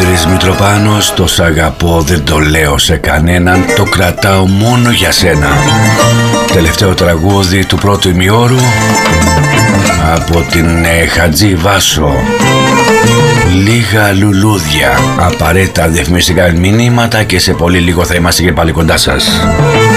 Δημήτρης Μητροπάνος, το σ' αγαπώ δεν το λέω σε κανέναν, το κρατάω μόνο για σένα. Τελευταίο τραγούδι του πρώτου ημιώρου από την Χατζή Βάσο. Λίγα λουλούδια, απαραίτητα διαφημιστικά μηνύματα και σε πολύ λίγο θα είμαστε και πάλι κοντά σας.